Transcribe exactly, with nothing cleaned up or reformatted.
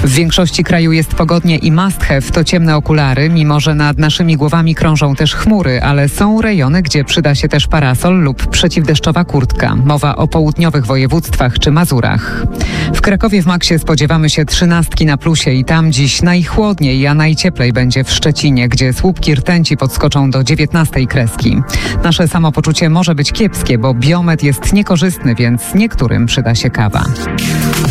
W większości kraju jest pogodnie i must have to ciemne okulary, mimo że nad naszymi głowami krążą też chmury, ale są rejony, gdzie przyda się też parasol lub przeciwdeszczowa kurtka. Mowa o południowych województwach czy Mazurach. W Krakowie w maksie spodziewamy się trzynastki na plusie i tam dziś najchłodniej, a najcieplej będzie w Szczecinie, gdzie słupki rtęci podskoczą do dziewiętnastej kreski. Nasze samopoczucie może być kiepskie, bo biometr jest niekorzystny, więc niektórym przyda się kawa.